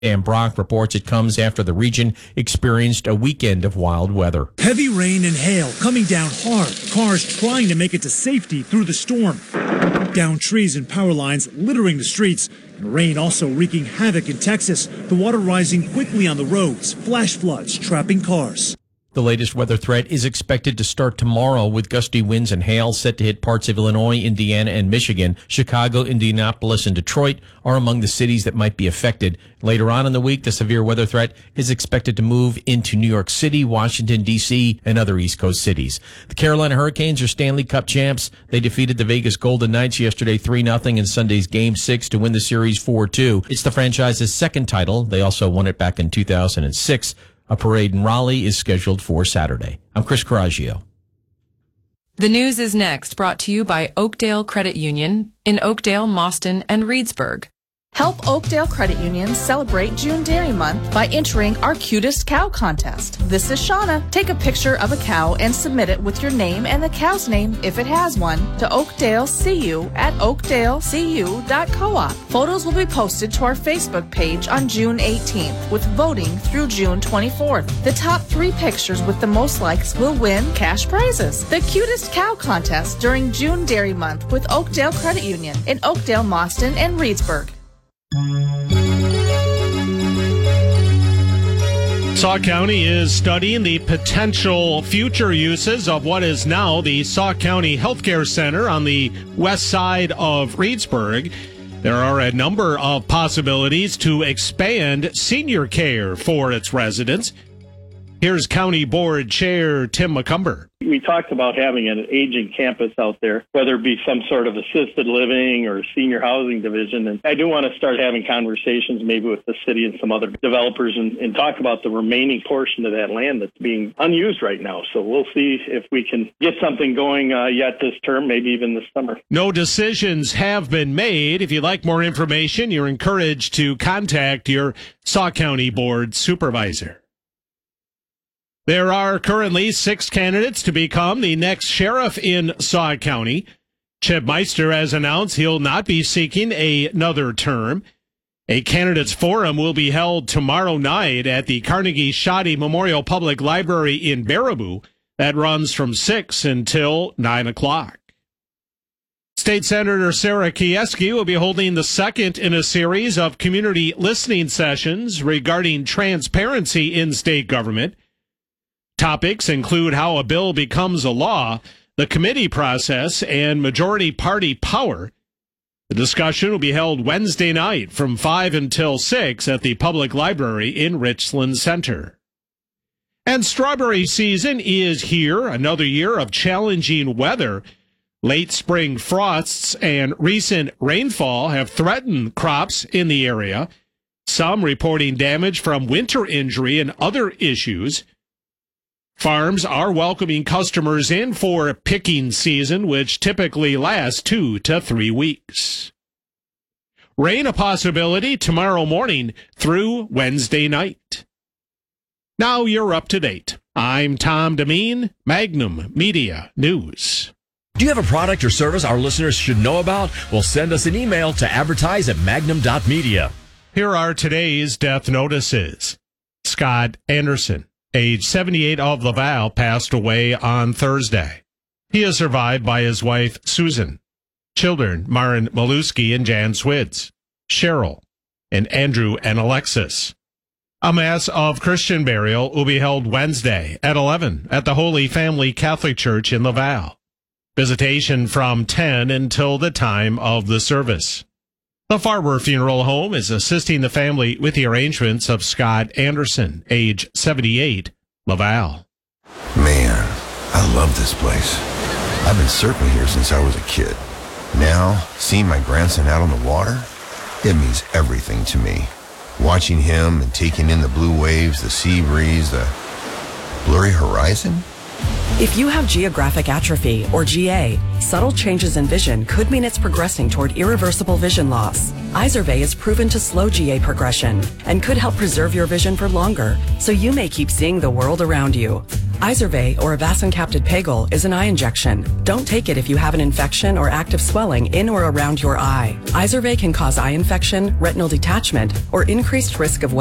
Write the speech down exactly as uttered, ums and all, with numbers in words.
Dan Brock reports it comes after the region experienced a weekend of wild weather. Heavy rain and hail coming down hard. Cars trying to make it to safety through the storm. Down trees and power lines littering the streets. And rain also wreaking havoc in Texas. The water rising quickly on the roads. Flash floods trapping cars. The latest weather threat is expected to start tomorrow with gusty winds and hail set to hit parts of Illinois, Indiana, and Michigan. Chicago, Indianapolis, and Detroit are among the cities that might be affected. Later on in the week, the severe weather threat is expected to move into New York City, Washington, D C, and other East Coast cities. The Carolina Hurricanes are Stanley Cup champs. They defeated the Vegas Golden Knights yesterday three nothing in Sunday's Game six to win the series four two. It's the franchise's second title. They also won it back in two thousand six. A parade in Raleigh is scheduled for Saturday. I'm Chris Coraggio. The news is next, brought to you by Oakdale Credit Union in Oakdale, Mauston, and Reedsburg. Help Oakdale Credit Union celebrate June Dairy Month by entering our Cutest Cow contest. This is Shauna. Take a picture of a cow and submit it with your name and the cow's name, if it has one, to Oakdale C U at oakdale c u dot coop. Photos will be posted to our Facebook page on June eighteenth, with voting through June twenty-fourth. The top three pictures with the most likes will win cash prizes. The Cutest Cow contest during June Dairy Month with Oakdale Credit Union in Oakdale, Mauston, and Reedsburg. Sauk County is studying the potential future uses of what is now the Sauk County Healthcare Center on the west side of Reedsburg. There are a number of possibilities to expand senior care for its residents. Here's County Board Chair Tim McCumber. We talked about having an aging campus out there, whether it be some sort of assisted living or senior housing division. And I do want to start having conversations maybe with the city and some other developers and, and talk about the remaining portion of that land that's being unused right now. So we'll see if we can get something going uh, yet this term, maybe even this summer. No decisions have been made. If you'd like more information, you're encouraged to contact your Sauk County Board Supervisor. There are currently six candidates to become the next sheriff in Sauk County. Chip Meister has announced he'll not be seeking a, another term. A candidates forum will be held tomorrow night at the Carnegie Shoddy Memorial Public Library in Baraboo. That runs from six until nine o'clock. State Senator Sarah Kieski will be holding the second in a series of community listening sessions regarding transparency in state government. Topics include how a bill becomes a law, the committee process, and majority party power. The discussion will be held Wednesday night from five until six at the Public Library in Richland Center. And strawberry season is here, another year of challenging weather. Late spring frosts and recent rainfall have threatened crops in the area, some reporting damage from winter injury and other issues. Farms are welcoming customers in for picking season, which typically lasts two to three weeks. Rain a possibility tomorrow morning through Wednesday night. Now you're up to date. I'm Tom Demeen, Magnum Media News. Do you have a product or service our listeners should know about? Well, send us an email to advertise at magnum dot media. Here are today's death notices. Scott Anderson, age seventy-eight, of Laval, passed away on Thursday. He is survived by his wife, Susan, children, Maren Maluski and Jan Swids, Cheryl, and Andrew and Alexis. A Mass of Christian burial will be held Wednesday at eleven at the Holy Family Catholic Church in Laval. Visitation from ten until the time of the service. The Farber Funeral Home is assisting the family with the arrangements of Scott Anderson, age seventy-eight, Laval. Man, I love this place. I've been surfing here since I was a kid. Now, seeing my grandson out on the water, it means everything to me. Watching him and taking in the blue waves, the sea breeze, the blurry horizon. If you have geographic atrophy, or G A, subtle changes in vision could mean it's progressing toward irreversible vision loss. Izervay is proven to slow G A progression and could help preserve your vision for longer, so you may keep seeing the world around you. Izervay, or avacincaptad pegol, is an eye injection. Don't take it if you have an infection or active swelling in or around your eye. Izervay can cause eye infection, retinal detachment, or increased risk of